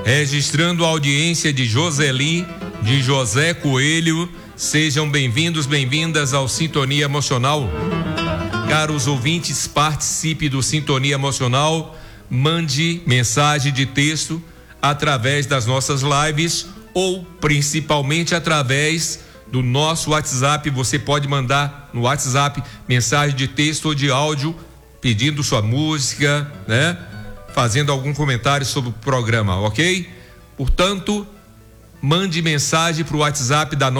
Registrando a audiência de Joseli, de José Coelho. Sejam bem-vindos, bem-vindas ao Sintonia Emocional. Caros ouvintes, participe do Sintonia Emocional. Mande mensagem de texto através das nossas lives ou principalmente através do nosso WhatsApp. Você pode mandar no WhatsApp mensagem de texto ou de áudio pedindo sua música, né? Fazendo algum comentário sobre o programa, ok? Portanto, mande mensagem para o WhatsApp da